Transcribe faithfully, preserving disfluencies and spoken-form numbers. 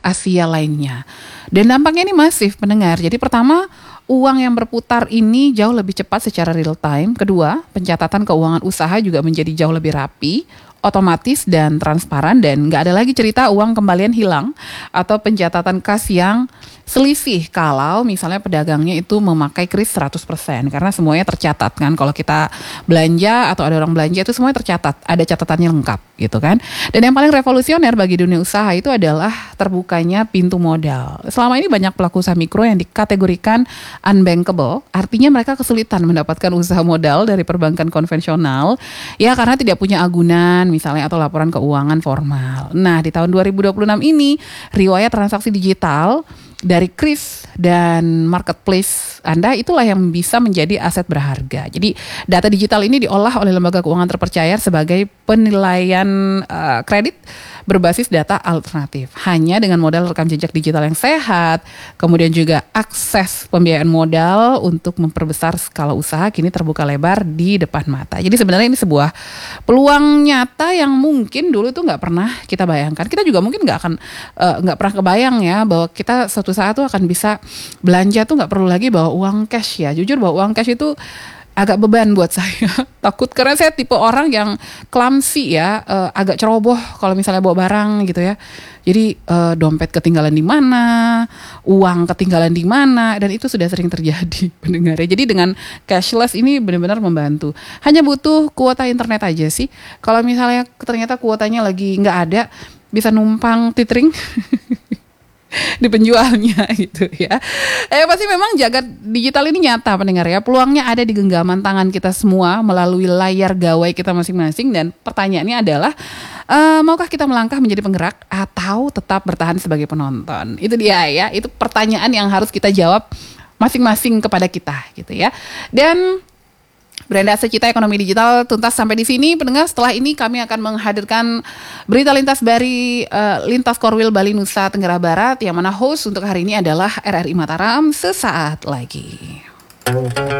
Asia lainnya. Dan dampaknya ini masif pendengar. Jadi pertama, uang yang berputar ini jauh lebih cepat secara real time. Kedua, pencatatan keuangan usaha juga menjadi jauh lebih rapi, otomatis dan transparan, dan nggak ada lagi cerita uang kembalian hilang atau pencatatan kas yang selisih kalau misalnya pedagangnya itu memakai kris seratus persen, karena semuanya tercatat kan. Kalau kita belanja atau ada orang belanja itu semuanya tercatat, ada catatannya lengkap gitu kan. Dan yang paling revolusioner bagi dunia usaha itu adalah terbukanya pintu modal. Selama ini banyak pelaku usaha mikro yang dikategorikan unbankable, artinya mereka kesulitan mendapatkan usaha modal dari perbankan konvensional ya karena tidak punya agunan misalnya atau laporan keuangan formal. Nah, di tahun dua ribu dua puluh enam ini riwayat transaksi digital dari kris dan marketplace Anda itulah yang bisa menjadi aset berharga. Jadi data digital ini diolah oleh lembaga keuangan terpercaya sebagai penilaian uh, kredit berbasis data alternatif. Hanya dengan modal rekam jejak digital yang sehat, kemudian juga akses pembiayaan modal untuk memperbesar skala usaha kini terbuka lebar di depan mata. Jadi sebenarnya ini sebuah peluang nyata yang mungkin dulu tuh nggak pernah kita bayangkan. Kita juga mungkin nggak akan nggak uh, pernah kebayang ya bahwa kita suatu saat tuh akan bisa belanja tuh nggak perlu lagi bawa uang cash ya. Jujur bawa uang cash itu agak beban buat saya. Takut karena saya tipe orang yang clumsy ya, uh, agak ceroboh kalau misalnya bawa barang gitu ya. Jadi uh, dompet ketinggalan di mana, uang ketinggalan di mana, dan itu sudah sering terjadi pendengar ya. Jadi dengan cashless ini benar-benar membantu. Hanya butuh kuota internet aja sih. Kalau misalnya ternyata kuotanya lagi nggak ada, bisa numpang tethering di penjualnya gitu ya. Eh pasti memang jagat digital ini nyata pendengar ya. Peluangnya ada di genggaman tangan kita semua melalui layar gawai kita masing-masing, dan pertanyaannya adalah uh, maukah kita melangkah menjadi penggerak atau tetap bertahan sebagai penonton? Itu dia ya. Itu pertanyaan yang harus kita jawab masing-masing kepada kita gitu ya. Dan Beranda Secita Ekonomi Digital tuntas sampai di sini pendengar. Setelah ini kami akan menghadirkan berita lintas dari uh, lintas Korwil Bali Nusa Tenggara Barat, yang mana host untuk hari ini adalah R R I Mataram sesaat lagi.